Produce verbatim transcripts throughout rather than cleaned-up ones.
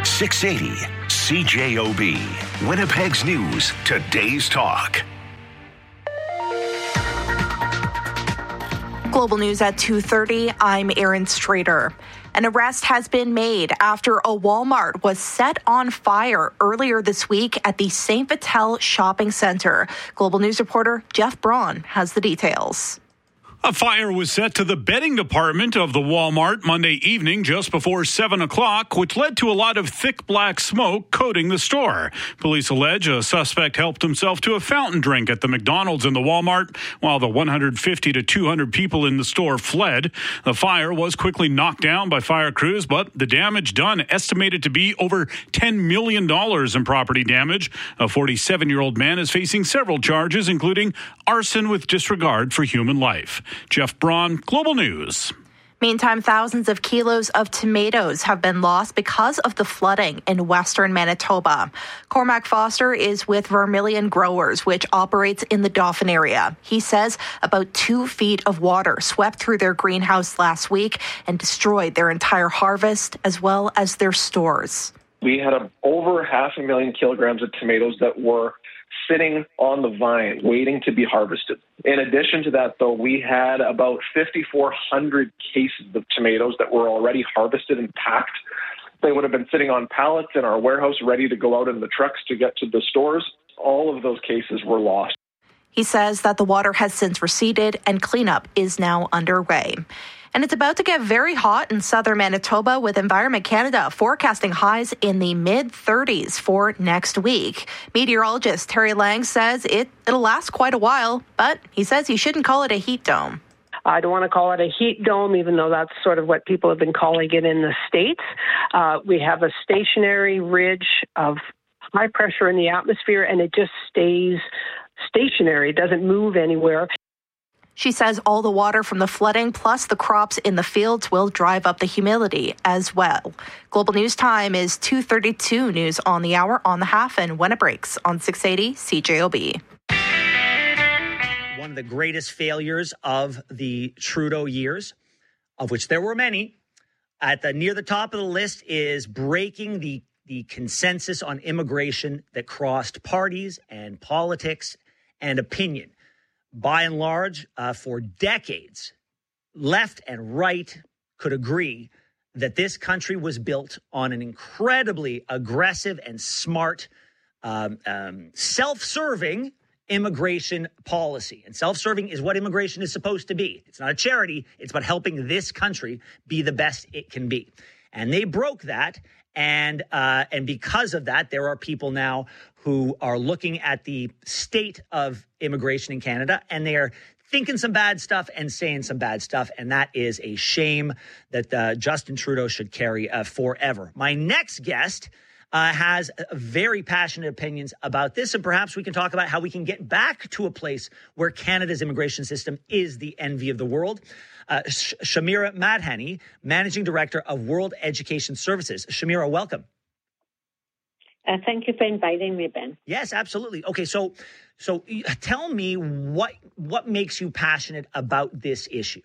six eighty C J O B. Winnipeg's News, today's talk. Global News at two thirty, I'm Erin Strader. An arrest has been made after a Walmart was set on fire earlier this week at the Saint Vital Shopping Centre. Global News reporter Jeff Braun has the details. A fire was set to the bedding department of the Walmart Monday evening just before seven o'clock, which led to a lot of thick black smoke coating the store. Police allege a suspect helped himself to a fountain drink at the McDonald's in the Walmart while the one hundred fifty to two hundred people in the store fled. The fire was quickly knocked down by fire crews, but the damage done estimated to be over ten million dollars in property damage. A forty-seven-year-old man is facing several charges, including arson with disregard for human life. Jeff Braun, Global News. Meantime, thousands of kilos of tomatoes have been lost because of the flooding in western Manitoba. Cormac Foster is with Vermilion Growers, which operates in the Dauphin area. He says about two feet of water swept through their greenhouse last week and destroyed their entire harvest as well as their stores. We had a, over half a million kilograms of tomatoes that were sitting on the vine, waiting to be harvested. In addition to that, though, we had about fifty-four hundred cases of tomatoes that were already harvested and packed. They would have been sitting on pallets in our warehouse, ready to go out in the trucks to get to the stores. All of those cases were lost. He says that the water has since receded and cleanup is now underway. And it's about to get very hot in southern Manitoba, with Environment Canada forecasting highs in the mid thirties for next week. Meteorologist Terry Lang says it, it'll last quite a while, but he says you shouldn't call it a heat dome. I don't want to call it a heat dome, even though that's sort of what people have been calling it in the States. Uh, we have a stationary ridge of high pressure in the atmosphere, and it just stays stationary. It doesn't move anywhere. She says all the water from the flooding plus the crops in the fields will drive up the humidity as well. Global News Time is two thirty-two. News on the hour, on the half, and when it breaks on six eighty C J O B. One of the greatest failures of the Trudeau years, of which there were many, at the near the top of the list is breaking the, the consensus on immigration that crossed parties and politics and opinion. By and large, uh, for decades, left and right could agree that this country was built on an incredibly aggressive and smart, um, um, self-serving immigration policy. And self-serving is what immigration is supposed to be. It's not a charity. It's about helping this country be the best it can be. And they broke that. And uh, and because of that, there are people now who are looking at the state of immigration in Canada, and they are thinking some bad stuff and saying some bad stuff. And that is a shame that uh, Justin Trudeau should carry uh, forever. My next guest uh, has very passionate opinions about this, and perhaps we can talk about how we can get back to a place where Canada's immigration system is the envy of the world. Uh, Sh- Shamira Madhani, Managing Director of World Education Services. Shamira, welcome. Uh, thank you for inviting me, Ben. Yes, absolutely. Okay, so so tell me what what makes you passionate about this issue?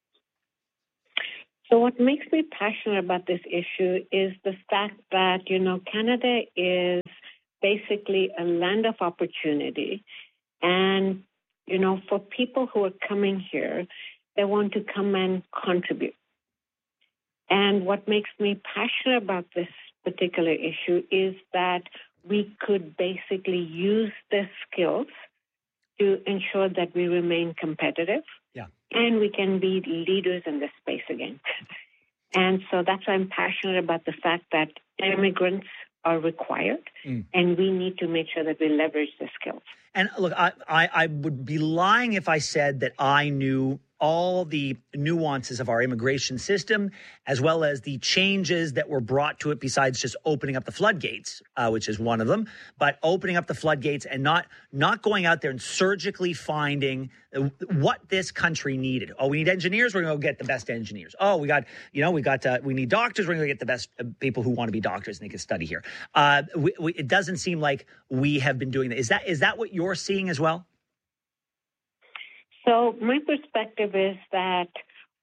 So what makes me passionate about this issue is the fact that, you know, Canada is basically a land of opportunity. And, you know, for people who are coming here, they want to come and contribute. And what makes me passionate about this particular issue is that we could basically use the skills to ensure that we remain competitive. Yeah. And we can be leaders in this space again. And so that's why I'm passionate about the fact that immigrants are required, mm. and we need to make sure that we leverage the skills. And look, I, I, I would be lying if I said that I knew all the nuances of our immigration system, as well as the changes that were brought to it besides just opening up the floodgates, uh, which is one of them, but opening up the floodgates and not not going out there and surgically finding what this country needed. Oh, we need engineers. We're going to go get the best engineers. Oh, we got, you know, we got, uh, we need doctors. We're going to get the best uh, people who want to be doctors and they can study here. Uh, we, we, it doesn't seem like we have been doing that. Is that, is that what you're seeing as well? So my perspective is that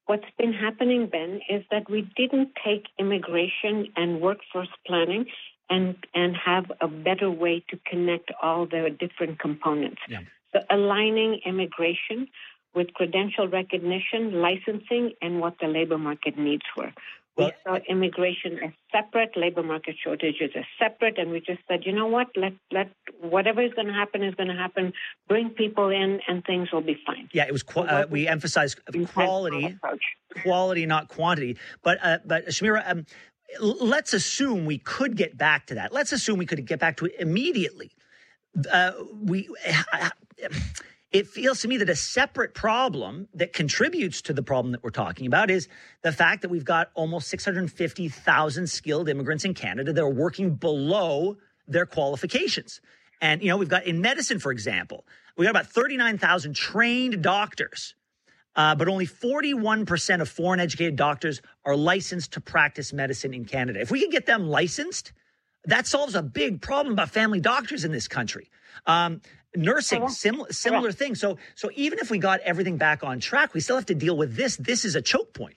what's been happening, Ben, is that we didn't take immigration and workforce planning and and have a better way to connect all the different components. Yeah. So aligning immigration with credential recognition, licensing, and what the labor market needs were. Well, we saw immigration as separate, labor market shortages as separate, and we just said, you know what, let let whatever is going to happen is going to happen. Bring people in, and things will be fine. Yeah, it was. Qu- uh, we emphasized quality, quality, not quantity. But uh, but Shamira, um, let's assume we could get back to that. Let's assume we could get back to it immediately. Uh, we. Uh, It feels to me that a separate problem that contributes to the problem that we're talking about is the fact that we've got almost six hundred fifty thousand skilled immigrants in Canada that are working below their qualifications. And, you know, we've got in medicine, for example, we've got about thirty-nine thousand trained doctors, uh, but only forty-one percent of foreign educated doctors are licensed to practice medicine in Canada. If we can get them licensed, that solves a big problem about family doctors in this country. Um, Nursing, sim- similar thing. So, so even if we got everything back on track, we still have to deal with this. This is a choke point.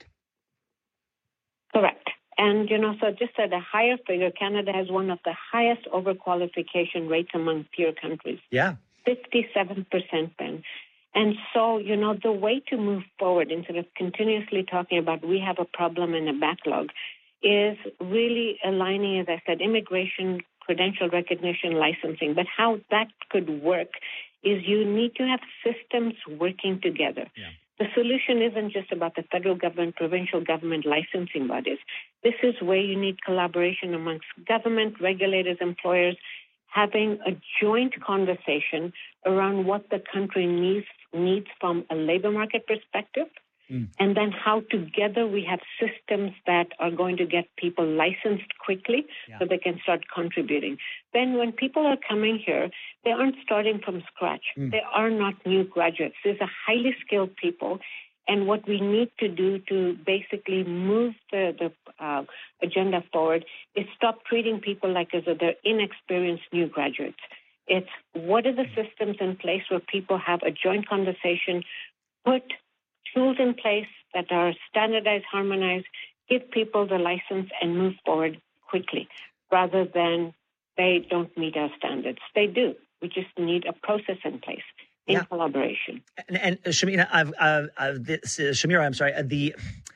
Correct. And, you know, so just at a higher figure, Canada has one of the highest overqualification rates among peer countries. Yeah. fifty-seven percent, Ben. And so, you know, the way to move forward, instead of continuously talking about we have a problem and a backlog, is really aligning, as I said, immigration, credential recognition, licensing. But how that could work is you need to have systems working together. Yeah. The solution isn't just about the federal government, provincial government, licensing bodies. This is where you need collaboration amongst government, regulators, employers, having a joint conversation around what the country needs needs from a labor market perspective. Mm. And then how together we have systems that are going to get people licensed quickly yeah. so they can start contributing. Then when people are coming here, they aren't starting from scratch. Mm. They are not new graduates. These are highly skilled people. And what we need to do to basically move the, the uh, agenda forward is stop treating people like as though they're inexperienced new graduates. It's what are the systems in place where people have a joint conversation, put tools in place that are standardized, harmonized, give people the license and move forward quickly rather than they don't meet our standards. They do. We just need a process in place in yeah. collaboration. And, and uh, Shamira, I've, I've, I've, this, uh, Shamira, I'm sorry, uh, the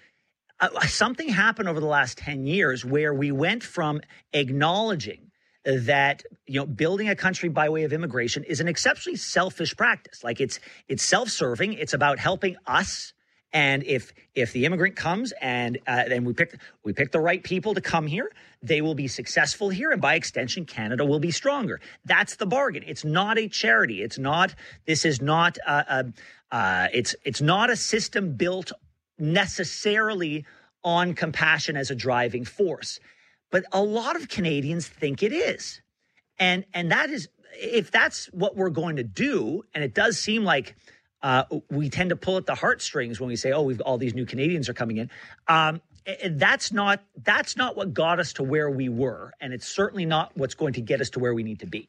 uh, something happened over the last ten years where we went from acknowledging that, you know, building a country by way of immigration is an exceptionally selfish practice. Like it's it's self-serving. It's about helping us. And if if the immigrant comes and uh, and we pick we pick the right people to come here, they will be successful here, and by extension, Canada will be stronger. That's the bargain. It's not a charity. It's not. This is not. Uh, uh, uh, it's it's not a system built necessarily on compassion as a driving force. But a lot of Canadians think it is. And and that is, if that's what we're going to do, and it does seem like uh, we tend to pull at the heartstrings when we say, oh, we've all these new Canadians are coming in. Um, that's not that's not what got us to where we were. And it's certainly not what's going to get us to where we need to be.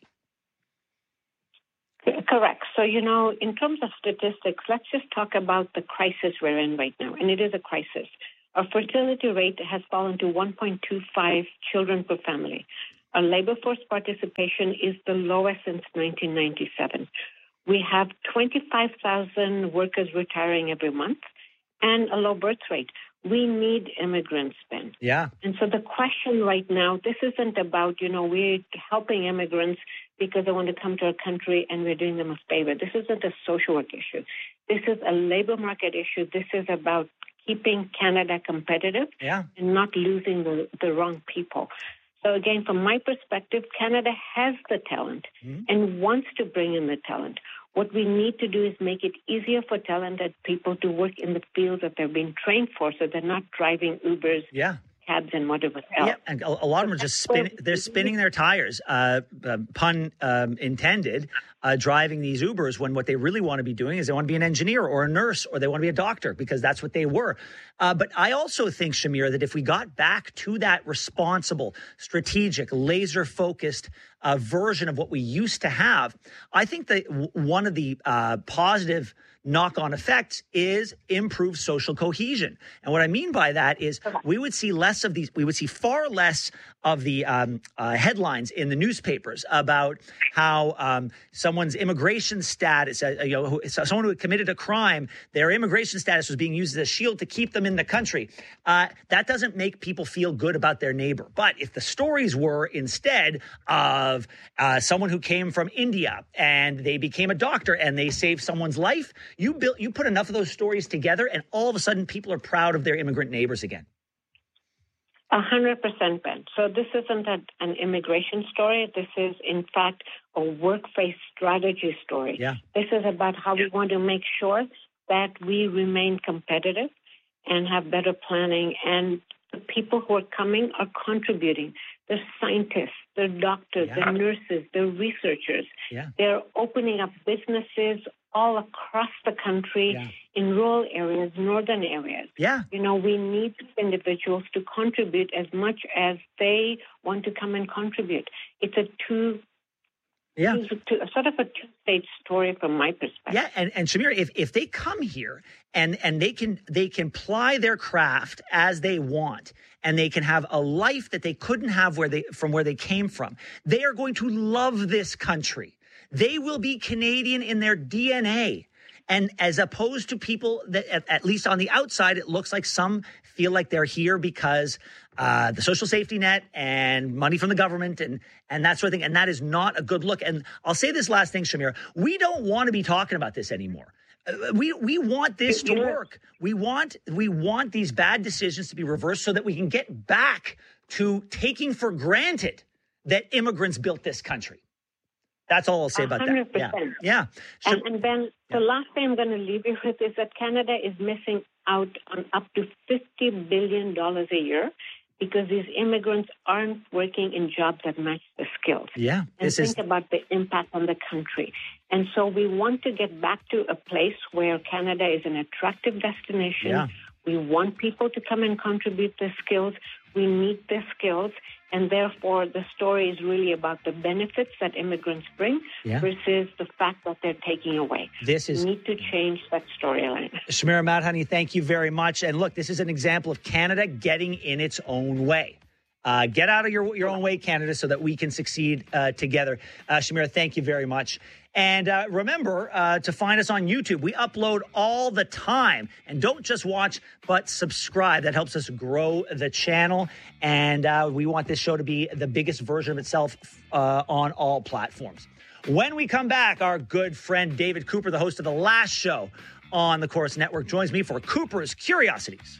Correct. So, you know, in terms of statistics, let's just talk about the crisis we're in right now. And it is a crisis. Our fertility rate has fallen to one point two five children per family. Our labor force participation is the lowest since nineteen ninety-seven. We have twenty-five thousand workers retiring every month and a low birth rate. We need immigrants, Ben. Yeah. And so the question right now, this isn't about, you know, we're helping immigrants because they want to come to our country and we're doing them a favor. This isn't a social work issue. This is a labor market issue. This is about keeping Canada competitive yeah. and not losing the, the wrong people. So again, from my perspective, Canada has the talent mm-hmm. and wants to bring in the talent. What we need to do is make it easier for talented people to work in the fields that they're being trained for, so they're not driving Ubers, yeah. cabs, and whatever else. Yeah, and a, a lot of them are just spinning. They're spinning their tires, uh, uh, pun um, intended, uh, driving these Ubers when what they really want to be doing is they want to be an engineer or a nurse or they want to be a doctor because that's what they were. Uh, but I also think, Shamira, that if we got back to that responsible, strategic, laser-focused uh, version of what we used to have, I think that w- one of the uh, positive knock-on effect is improved social cohesion. And what I mean by that is we would see less of these, we would see far less of the um, uh, headlines in the newspapers about how um, someone's immigration status, uh, you know, who, someone who had committed a crime, their immigration status was being used as a shield to keep them in the country. Uh, that doesn't make people feel good about their neighbor. But if the stories were instead of uh, someone who came from India and they became a doctor and they saved someone's life, you built, you put enough of those stories together and all of a sudden people are proud of their immigrant neighbors again. A hundred percent, Ben. So this isn't a, an immigration story. This is, in fact, a workplace strategy story. Yeah. This is about how we want to make sure that we remain competitive and have better planning. And the people who are coming are contributing. They're scientists, they're doctors, Yeah. they're nurses, they're researchers. Yeah. They're opening up businesses all across the country, Yeah. in rural areas, northern areas. Yeah. You know, we need individuals to contribute as much as they want to come and contribute. It's a two, Yeah. two, two a sort of a two-stage story from my perspective. Yeah, and, and Shamir, if, if they come here and, and they can they can ply their craft as they want, and they can have a life that they couldn't have where they from where they came from, they are going to love this country. They will be Canadian in their D N A. And as opposed to people that, at, at least on the outside, it looks like some feel like they're here because uh, the social safety net and money from the government and, and that sort of thing. And that is not a good look. And I'll say this last thing, Shamir. We don't want to be talking about this anymore. Uh, we we want this to work. We want we want these bad decisions to be reversed so that we can get back to taking for granted that immigrants built this country. That's all I'll say about one hundred percent. that. Yeah. yeah. And, and then the last thing I'm going to leave you with is that Canada is missing out on up to fifty billion dollars a year because these immigrants aren't working in jobs that match the skills. Yeah. And This think is about the impact on the country. And so we want to get back to a place where Canada is an attractive destination. Yeah. We want people to come and contribute their skills. We need their skills. And therefore, the story is really about the benefits that immigrants bring Yeah. versus the fact that they're taking away. This is- we need to change that storyline. Shamira Madhani, thank you very much. And look, this is an example of Canada getting in its own way. Uh, get out of your, your own way, Canada, so that we can succeed uh, together. Uh, Shamira, thank you very much. And uh, remember uh, to find us on YouTube. We upload all the time. And don't just watch, but subscribe. That helps us grow the channel. And uh, we want this show to be the biggest version of itself uh, on all platforms. When we come back, our good friend David Cooper, the host of The Last Show on the Corus Network, joins me for Cooper's Curiosities.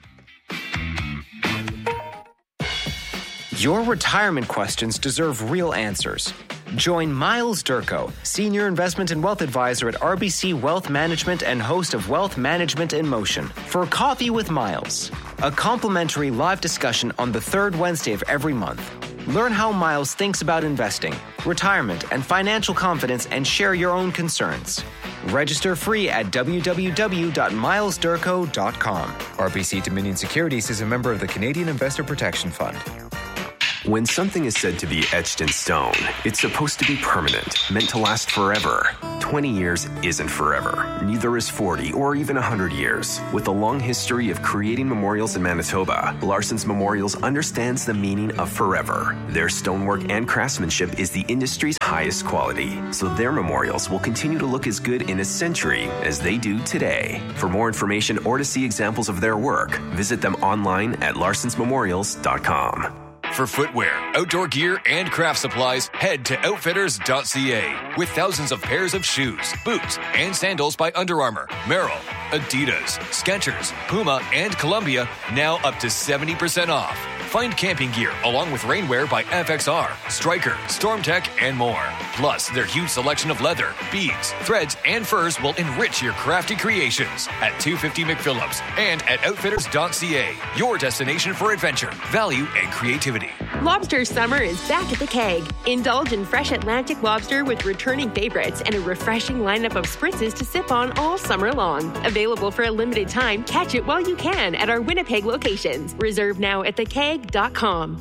Your retirement questions deserve real answers. Join Miles Durko, Senior Investment and Wealth Advisor at R B C Wealth Management and host of Wealth Management in Motion, for Coffee with Miles, a complimentary live discussion on the third Wednesday of every month. Learn how Miles thinks about investing, retirement, and financial confidence, and share your own concerns. Register free at w w w dot miles durko dot com. R B C Dominion Securities is a member of the Canadian Investor Protection Fund. When something is said to be etched in stone, it's supposed to be permanent, meant to last forever. twenty years isn't forever. Neither is forty or even one hundred years. With a long history of creating memorials in Manitoba, Larson's Memorials understands the meaning of forever. Their stonework and craftsmanship is the industry's highest quality, so their memorials will continue to look as good in a century as they do today. For more information or to see examples of their work, visit them online at larsons memorials dot com. For footwear, outdoor gear, and craft supplies, head to outfitters dot c a. With thousands of pairs of shoes, boots, and sandals by Under Armour, Merrell, Adidas, Skechers, Puma, and Columbia, now up to seventy percent off. Find camping gear along with rainwear by F X R, Stryker, StormTech, and more. Plus, their huge selection of leather, beads, threads, and furs will enrich your crafty creations at two fifty McPhillips and at outfitters dot c a. Your destination for adventure, value, and creativity. Lobster summer is back at the Keg. Indulge in fresh Atlantic lobster with returning favorites and a refreshing lineup of spritzes to sip on all summer long. Available for a limited time, catch it while you can at our Winnipeg locations. Reserve now at the keg dot com.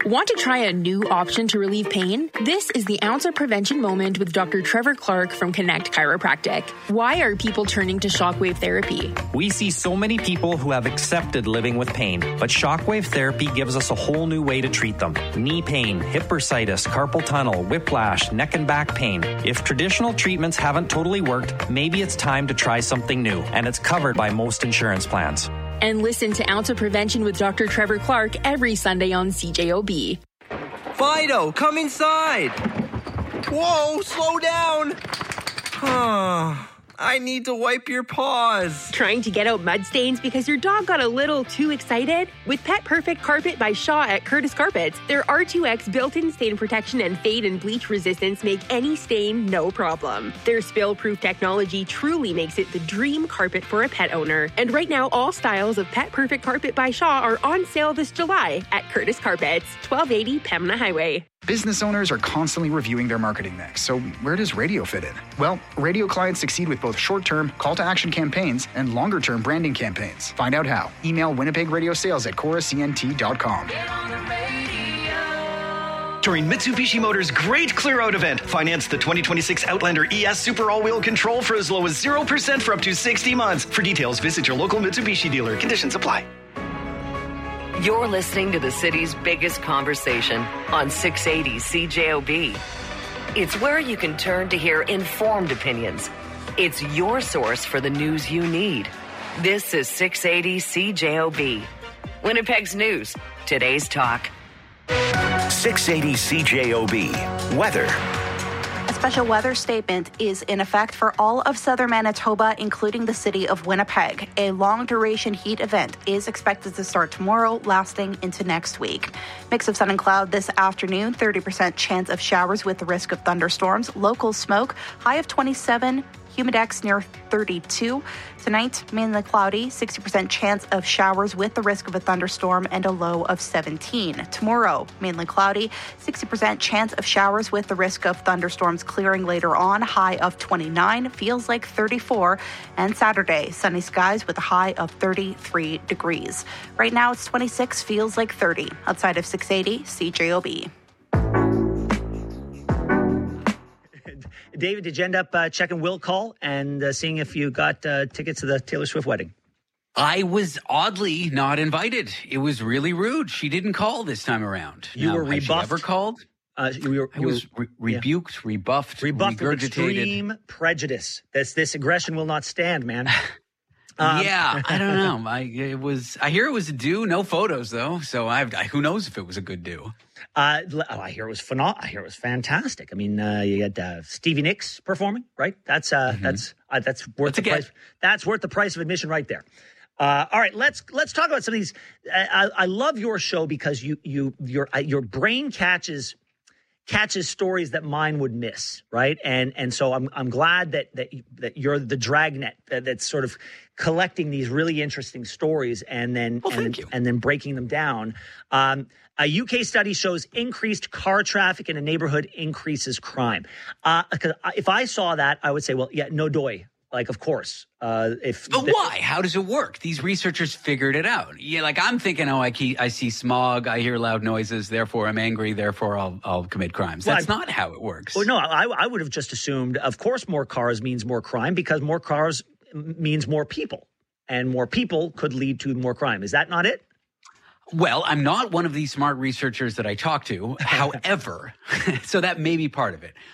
Want to try a new option to relieve pain? This is the Ounce of Prevention Moment with Doctor Trevor Clark from Connect Chiropractic. Why are people turning to shockwave therapy? We see so many people who have accepted living with pain, but shockwave therapy gives us a whole new way to treat them. Knee pain, hip bursitis, carpal tunnel, whiplash, neck and back pain. If traditional treatments haven't totally worked, maybe it's time to try something new, and it's covered by most insurance plans. And listen to Ounce of Prevention with Doctor Trevor Clark every Sunday on C J O B. Fido, come inside. Whoa, slow down. I need to wipe your paws. Trying to get out mud stains because your dog got a little too excited? With Pet Perfect Carpet by Shaw at Curtis Carpets, their R two X built-in stain protection and fade and bleach resistance make any stain no problem. Their spill-proof technology truly makes it the dream carpet for a pet owner. And right now, all styles of Pet Perfect Carpet by Shaw are on sale this July at Curtis Carpets, twelve eighty Pembina Highway. Business owners are constantly reviewing their marketing mix, so where does radio fit in? Well, radio clients succeed with both short-term call-to-action campaigns and longer-term branding campaigns. Find out how. Email Winnipeg Radio Sales at cora c n t dot com. During Mitsubishi Motors' great clear-out event, finance the twenty twenty-six Outlander E S Super All-Wheel Control for as low as zero percent for up to sixty months. For details, visit your local Mitsubishi dealer. Conditions apply. You're listening to the city's biggest conversation on six eighty C J O B. It's where you can turn to hear informed opinions. It's your source for the news you need. This is six eighty C J O B. Winnipeg's news, today's talk. six eighty C J O B. Weather. A special weather statement is in effect for all of southern Manitoba, including the city of Winnipeg. A long-duration heat event is expected to start tomorrow, lasting into next week. Mix of sun and cloud this afternoon, thirty percent chance of showers with the risk of thunderstorms. Local smoke, high of twenty-seven. Humidex near thirty-two. Tonight, mainly cloudy, sixty percent chance of showers with the risk of a thunderstorm and a low of seventeen. Tomorrow, mainly cloudy, sixty percent chance of showers with the risk of thunderstorms clearing later on, high of twenty-nine, feels like thirty-four. And Saturday, sunny skies with a high of thirty-three degrees. Right now, it's twenty-six, feels like thirty. Outside of six eighty, C J O B. David, did you end up uh, checking Will Call and uh, seeing if you got uh, tickets to the Taylor Swift wedding? I was oddly not invited. It was really rude. She didn't call this time around. You now, were has rebuffed? She ever called? Uh, you were, you I was re- rebuked, yeah. rebuffed, rebuffed with regurgitated. Extreme prejudice. This this aggression will not stand, man. Um, yeah, I don't know. I it was. I hear it was a do. No photos though, so I, I who knows if it was a good do. Uh, oh, I hear it was phenomenal. I hear it was fantastic. I mean, uh, you had uh, Stevie Nicks performing, right? That's uh, mm-hmm. that's uh, that's worth that's the price. That's worth the price of admission, right there. Uh, all right, let's let's talk about some of these. I, I love your show because you you your uh, your brain catches. catches stories that mine would miss, right? And and so I'm I'm glad that that that you're the dragnet that, that's sort of collecting these really interesting stories and then well, and, thank you. and then breaking them down. Um, a U K study shows increased car traffic in a neighborhood increases crime. Uh, if I saw that, I would say, well, yeah, no doy. Like, of course. Uh, if but the, why? How does it work? These researchers figured it out. Yeah, like I'm thinking, oh, I, keep, I see smog, I hear loud noises, therefore I'm angry, therefore I'll I'll commit crimes. That's well, not how it works. Well, no, I, I would have just assumed, of course, more cars means more crime because more cars means more people, and more people could lead to more crime. Is that not it? Well, I'm not one of these smart researchers that I talk to. However, so that may be part of it.